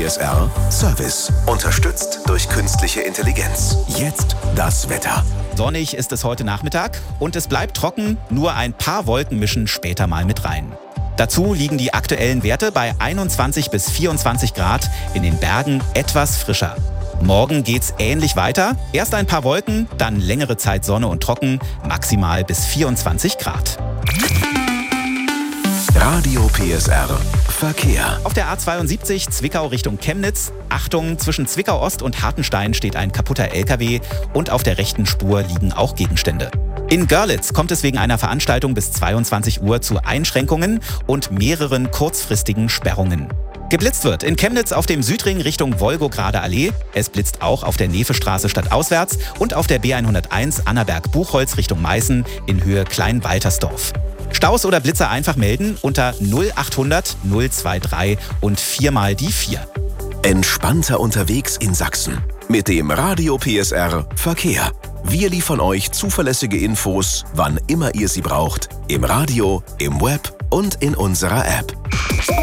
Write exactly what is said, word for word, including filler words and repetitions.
S R Service. Unterstützt durch künstliche Intelligenz. Jetzt das Wetter. Sonnig ist es heute Nachmittag und es bleibt trocken, nur ein paar Wolken mischen später mal mit rein. Dazu liegen die aktuellen Werte bei einundzwanzig bis vierundzwanzig Grad, in den Bergen etwas frischer. Morgen geht's ähnlich weiter. Erst ein paar Wolken, dann längere Zeit Sonne und trocken, maximal bis vierundzwanzig Grad. Radio P S R Verkehr. Auf der A zweiundsiebzig Zwickau Richtung Chemnitz. Achtung, zwischen Zwickau Ost und Hartenstein steht ein kaputter L K W und auf der rechten Spur liegen auch Gegenstände. In Görlitz kommt es wegen einer Veranstaltung bis zweiundzwanzig Uhr zu Einschränkungen und mehreren kurzfristigen Sperrungen. Geblitzt wird in Chemnitz auf dem Südring Richtung Wolgograder Allee. Es blitzt auch auf der Nefestraße stadtauswärts und auf der B hunderteins Annaberg-Buchholz Richtung Meißen in Höhe Klein-Waltersdorf. Staus oder Blitzer einfach melden unter null achthundert null drei und viermal die vier. Entspannter unterwegs in Sachsen. Mit dem Radio P S R Verkehr. Wir liefern euch zuverlässige Infos, wann immer ihr sie braucht. Im Radio, im Web und in unserer App.